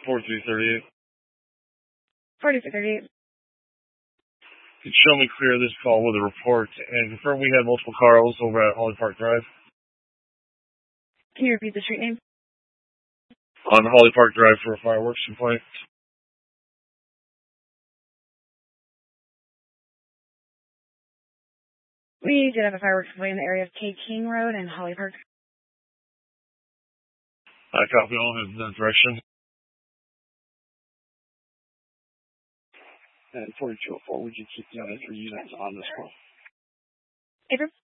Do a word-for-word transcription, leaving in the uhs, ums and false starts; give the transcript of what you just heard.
forty-three thirty-eight. forty-three thirty-eight. Could show me clear this call with a report and confirm we had multiple cars over at Holly Park Drive. Can you repeat the street name? On Holly Park Drive for a fireworks complaint. We did have a fireworks complaint in the area of K. King Road and Holly Park. I copy all in that direction. And forty-two oh four, would you keep the other three units on this call? April?